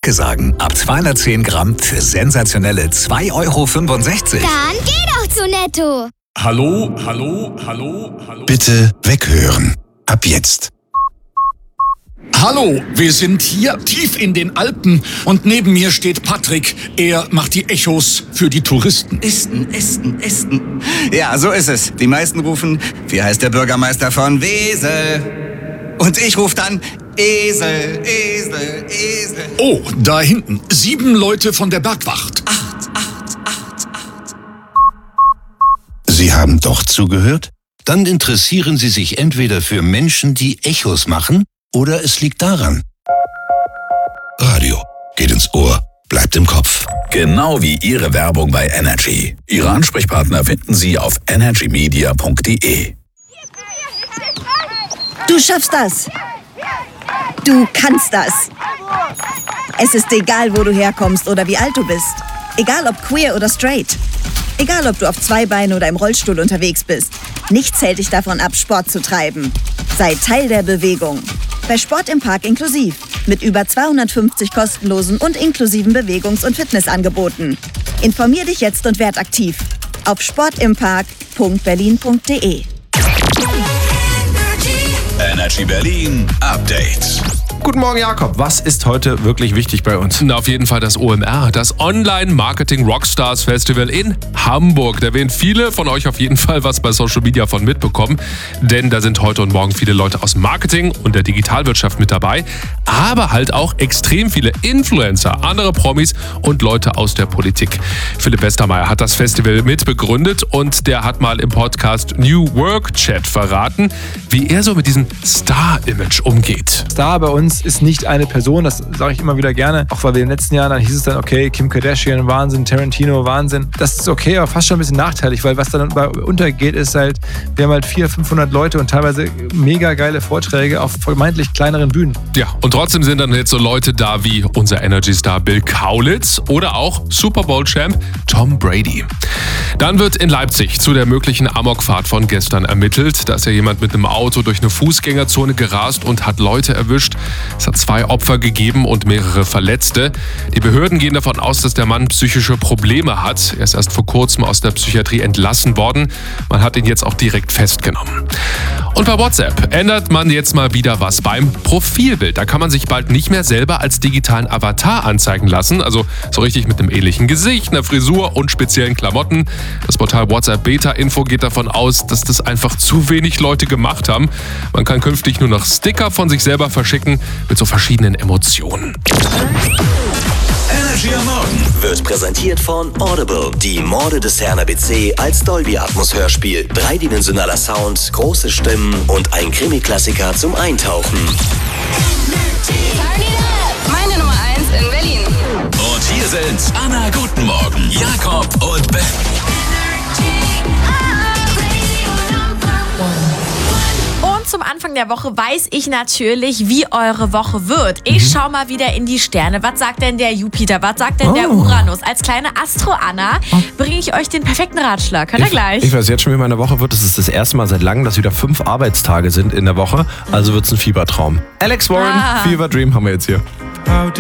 Danke sagen. Ab 210 Gramm für sensationelle 2,65 €. Dann geh doch zu Netto. Hallo? Bitte weghören. Ab jetzt. Hallo, wir sind hier tief in den Alpen und neben mir steht Patrick. Er macht die Echos für die Touristen. Esten. Ja, so ist es. Die meisten rufen, wie heißt der Bürgermeister von Wesel? Und ich rufe dann, Esel. Oh, da hinten, 7 Leute von der Bergwacht. Sie haben doch zugehört? Dann interessieren Sie sich entweder für Menschen, die Echos machen, oder es liegt daran. Radio geht ins Ohr, bleibt im Kopf. Genau wie Ihre Werbung bei Energy. Ihre Ansprechpartner finden Sie auf energymedia.de. Du schaffst das. Du kannst das. Es ist egal, wo du herkommst oder wie alt du bist. Egal ob queer oder straight. Egal ob du auf 2 Beinen oder im Rollstuhl unterwegs bist. Nichts hält dich davon ab, Sport zu treiben. Sei Teil der Bewegung. Bei Sport im Park inklusiv. Mit über 250 kostenlosen und inklusiven Bewegungs- und Fitnessangeboten. Informier dich jetzt und werd aktiv. Auf sportimpark.berlin.de. Energy Berlin Update. Guten Morgen, Jakob. Was ist heute wirklich wichtig bei uns? Na, auf jeden Fall das OMR, das Online-Marketing Rockstars Festival in Hamburg. Da werden viele von euch auf jeden Fall was bei Social Media von mitbekommen, denn da sind heute und morgen viele Leute aus Marketing und der Digitalwirtschaft mit dabei, aber halt auch extrem viele Influencer, andere Promis und Leute aus der Politik. Philipp Westermeier hat das Festival mitbegründet und der hat mal im Podcast New Work Chat verraten, wie er so mit diesem Star-Image umgeht. Star bei uns ist nicht eine Person, das sage ich immer wieder gerne, auch weil wir in den letzten Jahren, dann hieß es dann, okay, Kim Kardashian, Wahnsinn, Tarantino, Wahnsinn. Das ist okay, aber fast schon ein bisschen nachteilig, weil was dann untergeht, ist halt, wir haben halt 400-500 Leute und teilweise mega geile Vorträge auf vermeintlich kleineren Bühnen. Ja, und trotzdem sind dann jetzt so Leute da wie unser Energy-Star Bill Kaulitz oder auch Super Bowl-Champ Tom Brady. Dann wird in Leipzig zu der möglichen Amokfahrt von gestern ermittelt. Da ist ja jemand mit einem Auto durch eine Fußgängerzone gerast und hat Leute erwischt. Es hat 2 Opfer gegeben und mehrere Verletzte. Die Behörden gehen davon aus, dass der Mann psychische Probleme hat. Er ist erst vor kurzem aus der Psychiatrie entlassen worden. Man hat ihn jetzt auch direkt festgenommen. Und bei WhatsApp ändert man jetzt mal wieder was beim Profilbild. Da kann man sich bald nicht mehr selber als digitalen Avatar anzeigen lassen. Also so richtig mit einem ähnlichen Gesicht, einer Frisur und speziellen Klamotten. Das Portal WhatsApp Beta Info geht davon aus, dass das einfach zu wenig Leute gemacht haben. Man kann künftig nur noch Sticker von sich selber verschicken mit so verschiedenen Emotionen. Energy am Morgen Wird präsentiert von Audible. Die Morde des Herrn ABC als Dolby Atmos Hörspiel. 3-dimensionaler Sound, große Stimmen und ein Krimi-Klassiker zum Eintauchen. Meine Nummer 1 in Berlin. Und hier sind Anna, guten Morgen, Jakob und Ben. Und zum Anfang der Woche weiß ich natürlich, wie eure Woche wird. Ich schau mal wieder in die Sterne. Was sagt denn der Jupiter? Was sagt denn der Uranus? Als kleine Astro-Anna bringe ich euch den perfekten Ratschlag. Hört ihr gleich? Ich weiß jetzt schon, wie meine Woche wird. Es ist das erste Mal seit langem, dass wieder 5 Arbeitstage sind in der Woche. Also wird es ein Fiebertraum. Alex Warren, Fever Dream haben wir jetzt hier.